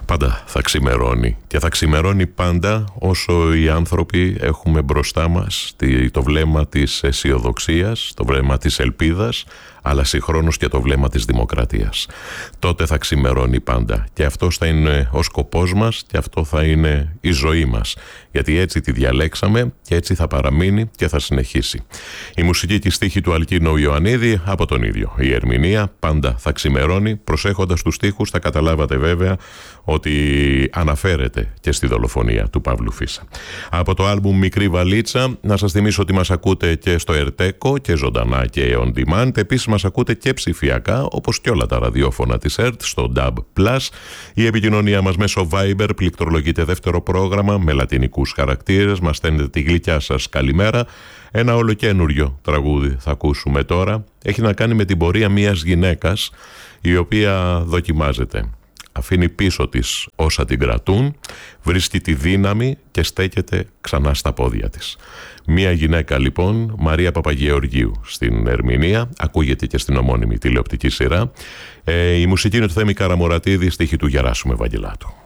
Πάντα θα ξημερώνει και θα ξημερώνει πάντα όσο οι άνθρωποι έχουμε μπροστά μας το βλέμμα της αισιοδοξίας, το βλέμμα της ελπίδας, αλλά συγχρόνως και το βλέμμα της δημοκρατίας. Τότε θα ξημερώνει πάντα και αυτός θα είναι ο σκοπός μας και αυτό θα είναι η ζωή μας, γιατί έτσι τη διαλέξαμε και έτσι θα παραμείνει και θα συνεχίσει. Η μουσική και η στίχη του Αλκίνου Ιωαννίδη από τον ίδιο. Η ερμηνεία πάντα θα ξημερώνει. Προσέχοντας τους στίχους θα καταλάβατε βέβαια ότι αναφέρεται και στη δολοφονία του Παύλου Φίσα. Από το άλμπουμ Μικρή Βαλίτσα, να σας θυμίσω ότι μας ακούτε και στο Ερτέκο και ζωντανά και on demand. Επίσης μας ακούτε και ψηφιακά, όπως και όλα τα ραδιόφωνα της ΕΡΤ, στο DAB+. Η επικοινωνία μας μέσω Viber πληκτρολογείται δεύτερο πρόγραμμα με λατινικούς χαρακτήρες. Μας στέλνετε τη γλυκιά σας καλημέρα. Ένα ολοκένουριο τραγούδι θα ακούσουμε τώρα. Έχει να κάνει με την πορεία μιας γυναίκας η οποία δοκιμάζεται. Αφήνει πίσω της όσα την κρατούν, βρίσκει τη δύναμη και στέκεται ξανά στα πόδια της. Μία γυναίκα λοιπόν, Μαρία Παπαγεωργίου στην ερμηνεία, ακούγεται και στην ομώνυμη τηλεοπτική σειρά. Η μουσική είναι του Θέμη Καραμουρατίδη, στίχη του Γεράσιμου Ευαγγελάτου.